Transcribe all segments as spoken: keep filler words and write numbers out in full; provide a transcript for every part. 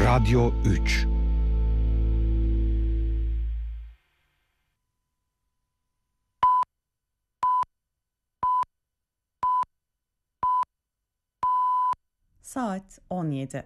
Radyo üç. Saat on yedi.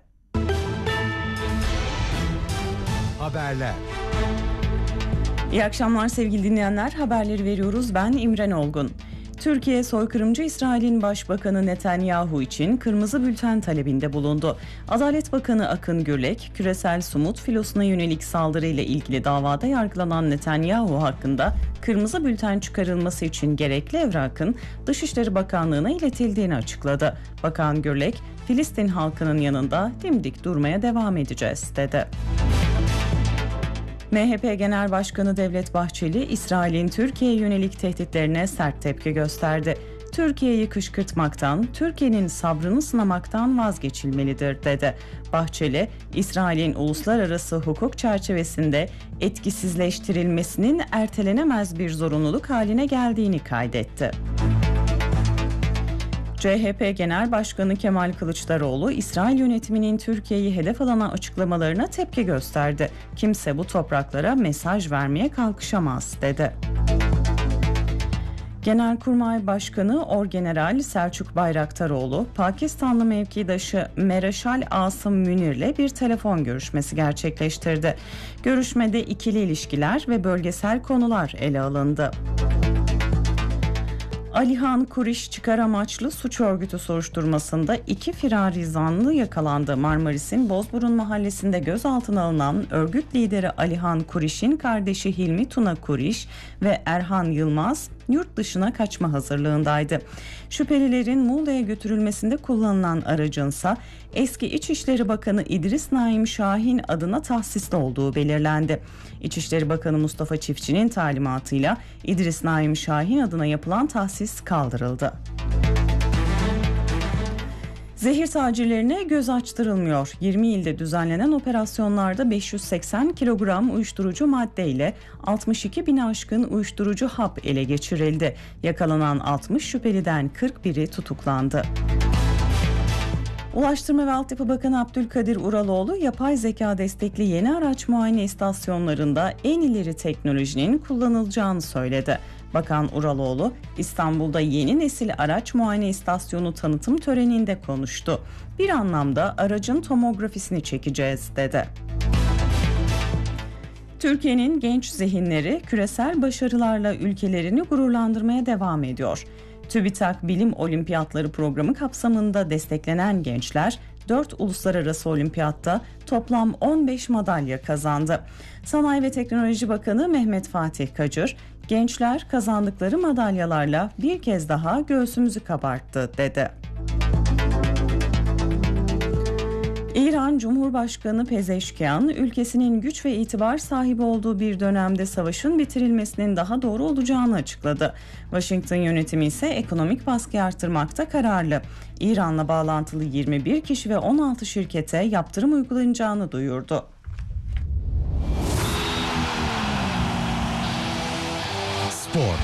Haberler. İyi akşamlar sevgili dinleyenler. Haberleri veriyoruz. Ben İmren Olgun. Türkiye, soykırımcı İsrail'in Başbakanı Netanyahu için kırmızı bülten talebinde bulundu. Adalet Bakanı Akın Gürlek, küresel sumut filosuna yönelik saldırıyla ilgili davada yargılanan Netanyahu hakkında kırmızı bülten çıkarılması için gerekli evrakın Dışişleri Bakanlığı'na iletildiğini açıkladı. Bakan Gürlek, Filistin halkının yanında dimdik durmaya devam edeceğiz dedi. M H P Genel Başkanı Devlet Bahçeli, İsrail'in Türkiye'ye yönelik tehditlerine sert tepki gösterdi. Türkiye'yi kışkırtmaktan, Türkiye'nin sabrını sınamaktan vazgeçilmelidir dedi. Bahçeli, İsrail'in uluslararası hukuk çerçevesinde etkisizleştirilmesinin ertelenemez bir zorunluluk haline geldiğini kaydetti. C H P Genel Başkanı Kemal Kılıçdaroğlu, İsrail yönetiminin Türkiye'yi hedef alan açıklamalarına tepki gösterdi. Kimse bu topraklara mesaj vermeye kalkışamaz dedi. Genelkurmay Başkanı Orgeneral Selçuk Bayraktaroğlu, Pakistanlı mevkidaşı Mereşal Asım Münir'le bir telefon görüşmesi gerçekleştirdi. Görüşmede ikili ilişkiler ve bölgesel konular ele alındı. Alihan Kuriş çıkar amaçlı suç örgütü soruşturmasında iki firari zanlı yakalandı. Marmaris'in Bozburun mahallesinde gözaltına alınan örgüt lideri Alihan Kuriş'in kardeşi Hilmi Tuna Kuriş ve Erhan Yılmaz yurt dışına kaçma hazırlığındaydı. Şüphelilerin Muğla'ya götürülmesinde kullanılan aracınsa eski İçişleri Bakanı İdris Naim Şahin adına tahsisli olduğu belirlendi. İçişleri Bakanı Mustafa Çiftçi'nin talimatıyla İdris Naim Şahin adına yapılan tahsis kaldırıldı. Zehir tacirlerine göz açtırılmıyor. yirmi ilde düzenlenen operasyonlarda beş yüz seksen kilogram uyuşturucu madde ile altmış iki bini aşkın uyuşturucu hap ele geçirildi. Yakalanan altmış şüpheliden kırk biri tutuklandı. Ulaştırma ve Altyapı Bakanı Abdülkadir Uraloğlu, yapay zeka destekli yeni araç muayene istasyonlarında en ileri teknolojinin kullanılacağını söyledi. Bakan Uraloğlu, İstanbul'da yeni nesil araç muayene istasyonu tanıtım töreninde konuştu. Bir anlamda aracın tomografisini çekeceğiz dedi. Türkiye'nin genç zihinleri küresel başarılarla ülkelerini gururlandırmaya devam ediyor. TÜBİTAK Bilim Olimpiyatları programı kapsamında desteklenen gençler dört uluslararası olimpiyatta toplam on beş madalya kazandı. Sanayi ve Teknoloji Bakanı Mehmet Fatih Kacır, gençler kazandıkları madalyalarla bir kez daha göğsümüzü kabarttı dedi. İran Cumhurbaşkanı Pezeşkian, ülkesinin güç ve itibar sahibi olduğu bir dönemde savaşın bitirilmesinin daha doğru olacağını açıkladı. Washington yönetimi ise ekonomik baskıyı artırmakta kararlı. İran'la bağlantılı yirmi bir kişi ve on altı şirkete yaptırım uygulanacağını duyurdu. Spor.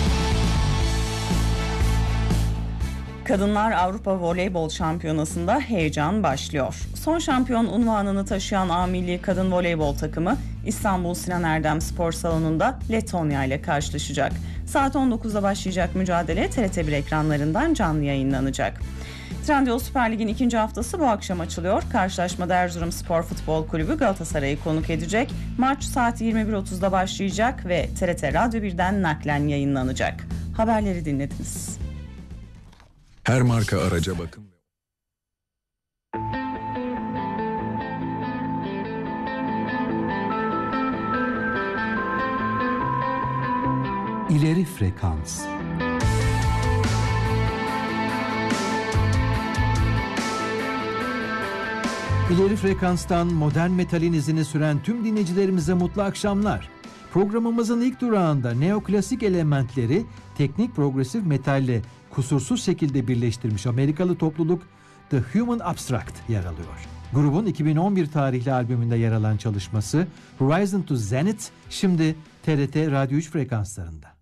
Kadınlar Avrupa Voleybol Şampiyonası'nda heyecan başlıyor. Son şampiyon unvanını taşıyan A Milli Kadın Voleybol takımı İstanbul Sinan Erdem Spor Salonu'nda Letonya ile karşılaşacak. Saat on dokuzda başlayacak mücadele T R T bir ekranlarından canlı yayınlanacak. Trendyol Süper Lig'in ikinci haftası bu akşam açılıyor. Karşılaşmada Erzurum Spor Futbol Kulübü Galatasaray'ı konuk edecek. Maç saat yirmi bir otuzda başlayacak ve T R T Radyo birden naklen yayınlanacak. Haberleri dinlediniz. Her marka araca bakın. İleri frekans. İleri frekanstan modern metalin izini süren tüm dinleyicilerimize mutlu akşamlar. Programımızın ilk durağında neoklasik elementleri teknik progresif metalle kusursuz şekilde birleştirmiş Amerikalı topluluk The Human Abstract yer alıyor. Grubun iki bin on bir tarihli albümünde yer alan çalışması Horizon to Zenith şimdi T R T Radyo üç frekanslarında.